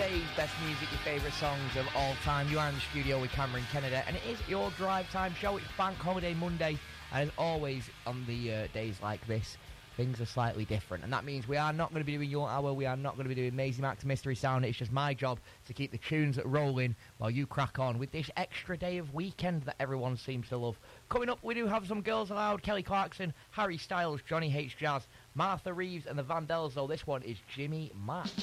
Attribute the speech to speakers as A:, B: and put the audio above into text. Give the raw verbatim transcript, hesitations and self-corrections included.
A: Today's best music, your favourite songs of all time. You are in the studio with Cameron Kennedy, and it is your drive time show. It's Bank Holiday Monday, and as always on the uh, days like this, things are slightly different, and that means we are not going to be doing your hour. We are not going to be doing Maisie Mac's Mystery Sound. It's just my job to keep the tunes rolling while you crack on with this extra day of weekend that everyone seems to love. Coming up, we do have some Girls Aloud, Kelly Clarkson, Harry Styles, Johnny H. Jazz, Martha Reeves, and the Vandells. Though this one is Jimmy Mack.